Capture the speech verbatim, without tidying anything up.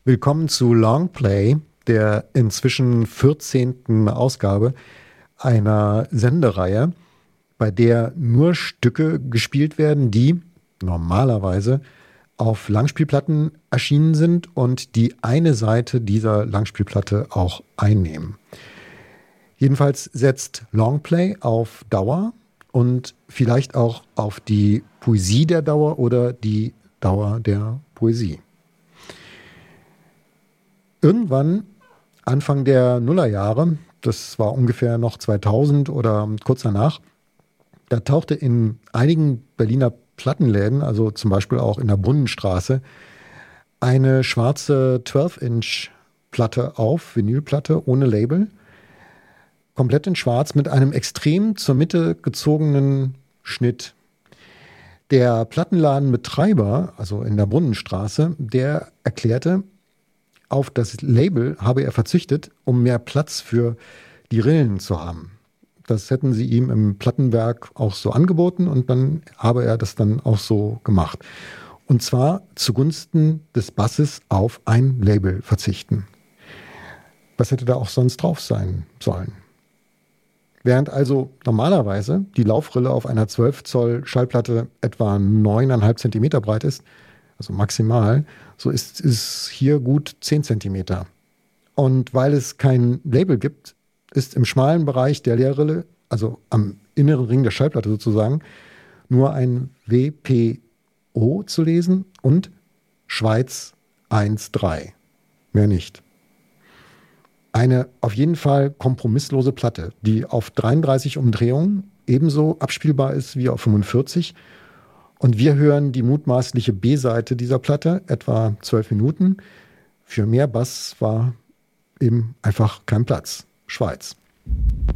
Willkommen zu Longplay, der inzwischen vierzehnten Ausgabe einer Sendereihe, bei der nur Stücke gespielt werden, die normalerweise auf Langspielplatten erschienen sind und die eine Seite dieser Langspielplatte auch einnehmen. Jedenfalls setzt Longplay auf Dauer und vielleicht auch auf die Poesie der Dauer oder die Dauer der Poesie. Irgendwann, Anfang der Nullerjahre, das war ungefähr noch zweitausend oder kurz danach, da tauchte in einigen Berliner Plattenläden, also zum Beispiel auch in der Brunnenstraße, eine schwarze zwölf Inch Platte auf, Vinylplatte ohne Label, komplett in schwarz mit einem extrem zur Mitte gezogenen Schnitt. Der Plattenladenbetreiber, also in der Brunnenstraße, der erklärte, auf das Label habe er verzichtet, um mehr Platz für die Rillen zu haben. Das hätten sie ihm im Plattenwerk auch so angeboten und dann habe er das dann auch so gemacht. Und zwar zugunsten des Basses auf ein Label verzichten. Was hätte da auch sonst drauf sein sollen? Während also normalerweise die Laufrille auf einer zwölf Zoll Schallplatte etwa neun Komma fünf Zentimeter breit ist, also maximal, so ist es hier gut zehn Zentimeter. Und weil es kein Label gibt, ist im schmalen Bereich der Leerrille, also am inneren Ring der Schallplatte sozusagen, nur ein W P O zu lesen und Schweiz eins drei. Mehr nicht. Eine auf jeden Fall kompromisslose Platte, die auf dreiunddreißig Umdrehungen ebenso abspielbar ist wie auf fünfundvierzig. Und wir hören die mutmaßliche B-Seite dieser Platte, etwa zwölf Minuten. Für mehr Bass war eben einfach kein Platz. Schweiz.